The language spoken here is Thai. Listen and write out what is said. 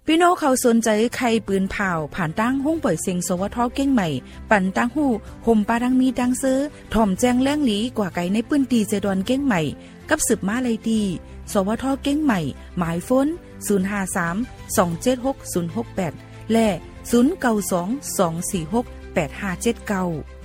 พี่น้องเขาสนใจใครปืนเผาผ่านตั้งห้องปล่อยเสียงสวทเก้งใหม่ปั่นตั้งหูห่มปาดังมีดังซื้อถ่อมแจ้งแล้งหลีกว่าไกในปืนตีเจดอนเก้งใหม่กับสืบมาเลยดีสวทเก้งใหม่หมายฝน053 276 068และ0922468579